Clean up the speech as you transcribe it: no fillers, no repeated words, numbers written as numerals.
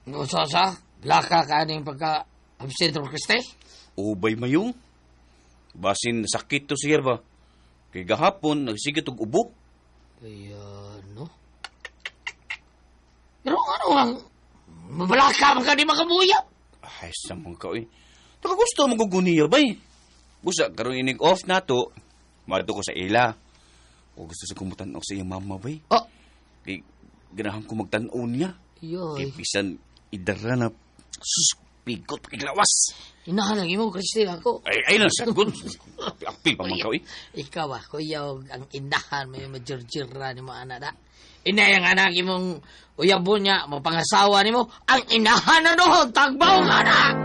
Sa? Laka ka ning pagka-absent ro Kriste? Ubay mayong. Basin sakit to siya ba? Kay gahapon, nagsigit og ubo. Ayan, no? Pero ano ang mabalaka man ka di makabuya? Ay, samang ka eh. Nakagusto maguguniya ba eh. Busa, karoon inig off na to. Mato ko sa ila. O gusto sa kumutan sa iyang mama ba eh. Oh! Kay ganahan ko magtanaw niya. Kay Yoy. pisan idara na suspikot paglawas. Inahanagi mo, Kriste, ako. Ay na, sagot. Akpil pa man ka eh. Ikaw kuya, ang inahan may majorjira ni mo anak da. Inay ang anak mong uyabo niya, mapangasawa ni mo, ang inahan na doon, tagbaw nga na!